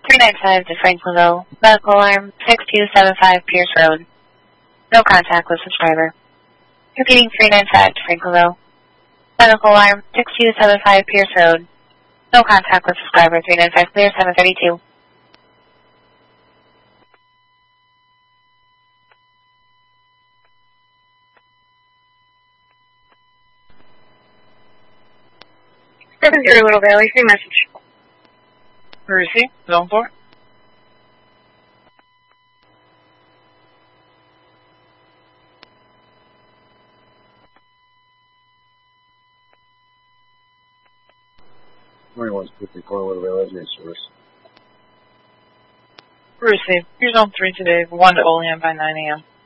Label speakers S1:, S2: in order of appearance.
S1: 395 to Franklinville. Medical alarm 6275 Pierce Road. No contact with subscriber. Repeating 395 to Franklinville. Medical alarm 6275 Pierce Road. No contact with subscriber. 395 clear 732.
S2: Little Valley, same message.
S3: Receive, zone 4.
S4: Wants 54 Little Valley service.
S3: Receive. You're zone 3 today, 1 to Olean by 9 a.m.